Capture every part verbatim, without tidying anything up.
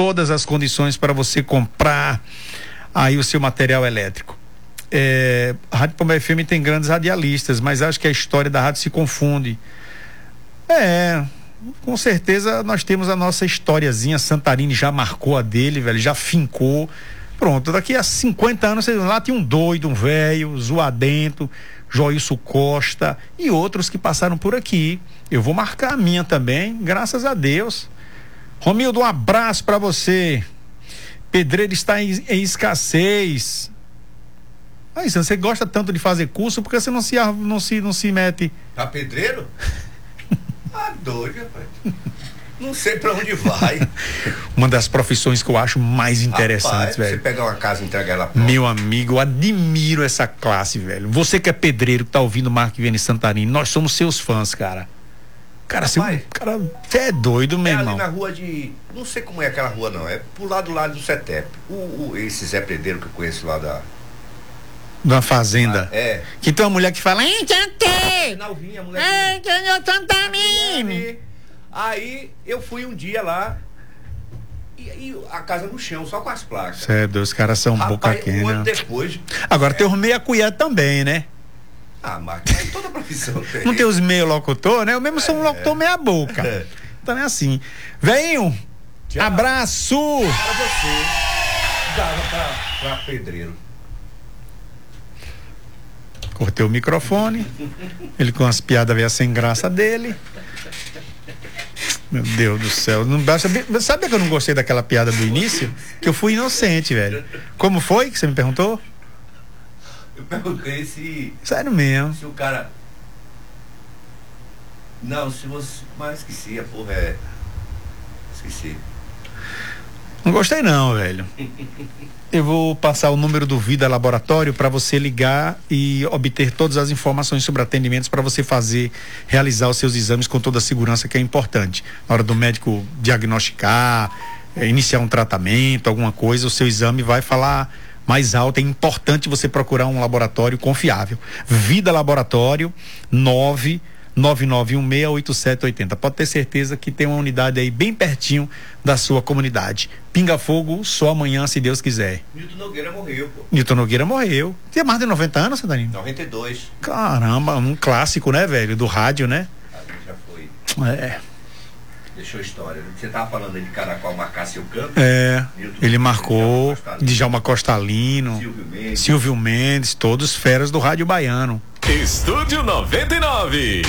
todas as condições para você comprar aí o seu material elétrico. É, a Rádio Pomba F M tem grandes radialistas, mas acho que a história da rádio se confunde. É, com certeza nós temos a nossa historiazinha. Santarini já marcou a dele, velho, já fincou. Pronto, daqui a cinquenta anos, lá tinha um doido, um velho, zoadento, Joilson Costa e outros que passaram por aqui. Eu vou marcar a minha também, graças a Deus. Romildo, um abraço pra você. Pedreiro está em, em escassez. Aí, você gosta tanto de fazer curso, porque você não se, não se, não se mete? Tá pedreiro? Ah, doido, rapaz. Não sei pra onde vai. Uma das profissões que eu acho mais interessantes, velho. Você pegar uma casa e entregar ela pronta. Meu amigo, eu admiro essa classe, velho. Você que é pedreiro, que tá ouvindo o Marco Vianney Santarini, nós somos seus fãs, cara. Cara, você, cara, você é doido, meu é irmão. Ali na rua de... Não sei como é aquela rua, não. É pro lado do lado do CETEP. O, o, esse Zé Pedreiro que eu conheço lá da... Da fazenda. Ah, é. Que tem uma mulher que fala... Finalvinha, a mulher... Santarini. Aí eu fui um dia lá e, e a casa no chão, só com as placas. Certo, os caras são Rapaz, boca quente. Um ano depois. Agora é. tem os meia colher também, né? Ah, mas toda profissão tem. Não tem os meio locutor, né? Eu mesmo sou um locutor meia boca. É. Então é assim. Venham, abraço! Pra você, dava pra, pra pedreiro. Cortei o microfone. Ele com as piadas veio sem graça dele. Meu Deus do céu. Não basta... Sabe que eu não gostei daquela piada do início? Que eu fui inocente, velho. Como foi que você me perguntou? Eu perguntei se... Sério mesmo. Se o cara... Não, se você... Mas esqueci, a porra é... Esqueci. Não gostei não, velho. Eu vou passar o número do Vida Laboratório para você ligar e obter todas as informações sobre atendimentos para você fazer, realizar os seus exames com toda a segurança, que é importante. Na hora do médico diagnosticar, é, iniciar um tratamento, alguma coisa, o seu exame vai falar mais alto. É importante você procurar um laboratório confiável. Vida Laboratório nove nove nove um seis oito sete oito zero. Pode ter certeza que tem uma unidade aí bem pertinho da sua comunidade. Pinga Fogo só amanhã, se Deus quiser. Nilton Nogueira morreu, pô. Nilton Nogueira morreu. Tinha mais de noventa anos, Santarini? noventa e dois. Caramba, um clássico, né, velho? Do rádio, né? Ali já foi. É. Deixou história. Você tava falando aí de Caracol marcar seu campo? É. Nilton ele Nogueira, marcou Djalma Djalma Costalino, Silvio Mendes. Silvio Mendes, todos feras do rádio baiano. Estúdio noventa e nove.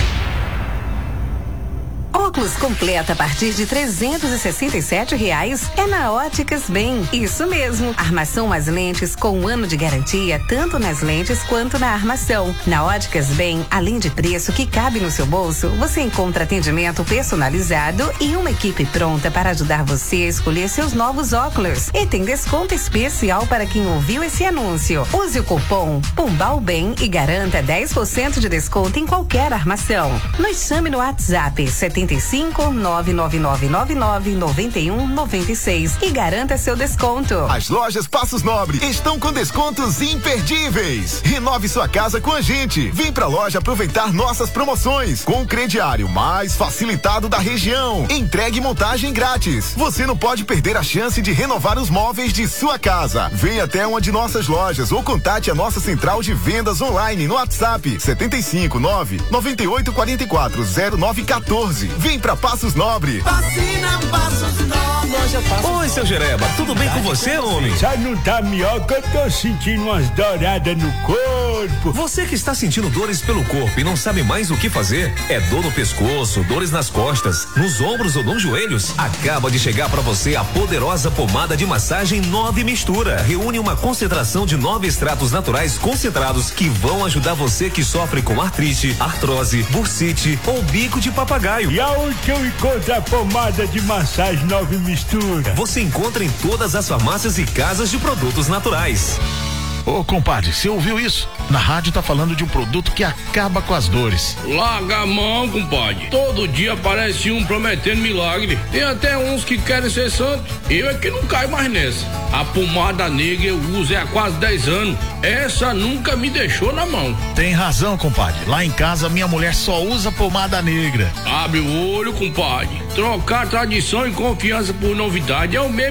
Óculos completa a partir de trezentos e sessenta e sete reais é na Óticas Bem. Isso mesmo, armação mais lentes com um ano de garantia tanto nas lentes quanto na armação. Na Óticas Bem, além de preço que cabe no seu bolso, você encontra atendimento personalizado e uma equipe pronta para ajudar você a escolher seus novos óculos. E tem desconto especial para quem ouviu esse anúncio. Use o cupom Pombal Bem e garanta dez por cento de desconto em qualquer armação. Nos chame no WhatsApp setenta e cinco, nove nove nove nove nove, noventa e um, noventa e seis e garanta seu desconto. As lojas Passos Nobre estão com descontos imperdíveis. Renove sua casa com a gente. Vem pra loja aproveitar nossas promoções com o crediário mais facilitado da região. Entregue e montagem grátis. Você não pode perder a chance de renovar os móveis de sua casa. Venha até uma de nossas lojas ou contate a nossa central de vendas online no WhatsApp setenta e cinco, nove, noventa e oito, quarenta e quatro, zero nove, quatorze. Vem pra Passos Nobre. Vacina Passos Nobre. Oi, seu Jereba, tudo bem com você, homem? Já não tá melhor que eu tô sentindo umas douradas no corpo. Você que está sentindo dores pelo corpo e não sabe mais o que fazer? É dor no pescoço, dores nas costas, nos ombros ou nos joelhos? Acaba de chegar para você a poderosa pomada de massagem Nove Mistura. Reúne uma concentração de nove extratos naturais concentrados que vão ajudar você que sofre com artrite, artrose, bursite ou bico de papagaio. E aonde que eu encontro a pomada de massagem Nove Mistura? Você encontra em todas as farmácias e casas de produtos naturais. Ô, compadre, você ouviu isso? Na rádio tá falando de um produto que acaba com as dores. Larga a mão, compadre. Todo dia aparece um prometendo milagre. Tem até uns que querem ser santo. Eu é que não caio mais nessa. A pomada negra eu uso há quase dez anos. Essa nunca me deixou na mão. Tem razão, compadre. Lá em casa minha mulher só usa pomada negra. Abre o olho, compadre. Trocar tradição e confiança por novidade é o mesmo